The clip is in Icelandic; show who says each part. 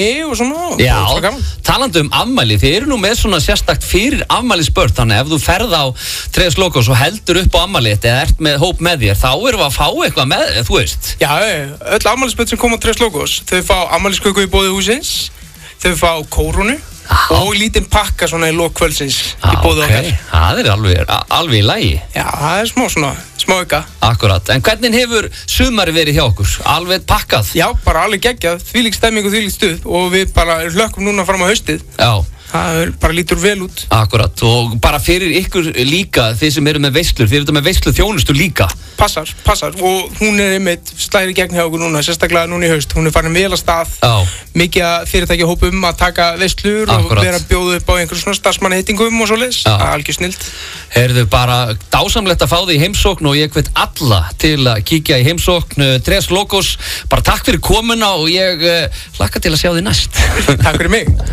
Speaker 1: og svona.
Speaker 2: Já, talandi afmæli, þið eru nú með svona sérstakt fyrir afmælisbörn, þannig ef þú ferð á Tres Locos og heldur upp á afmælið eða ert með hóp með þér, þá erum við að fá eitthvað með, þú veist.
Speaker 1: Já, öll afmælisbörn sem koma á Tres Locos, þau fá afmælisköku í boði húsins, þau fá kórunu og lítinn pakka svona í lok kvöldsins í boði okkar.
Speaker 2: Það alveg í lagi.
Speaker 1: Já, það smá auka.
Speaker 2: Akkurat, en hvernig hefur sumari verið hjá okkur? Alveg pakkað?
Speaker 1: Já, bara alveg geggjað, þvílík stemming og þvílík stuð og við bara hlökkum núna fram á haustið.
Speaker 2: Já.
Speaker 1: Það bara lítur vel út.
Speaker 2: Akkurat, og bara fyrir ykkur líka, þið sem eru með veislur, þið eru með veislu þjónustu líka.
Speaker 1: Passar, og hún einmitt slæðir í gegn hjá okkur núna, sérstaklega núna í haust. Hún farin vel að stað, mikið að fyrirtækja hópum að taka veislur og vera að bjóða upp á einhverjum svona starfsmannaheitingum og svoleiðis. Það er algjör snillt.
Speaker 2: Heyrðu, bara dásamlegt að fá þig í heimsókn og ég hvet alla til að kíkja í heimsókn Tres Locos. Bara takk fyrir komuna og ég hlakka til að sjá þig næst.
Speaker 1: Takk fyrir mig.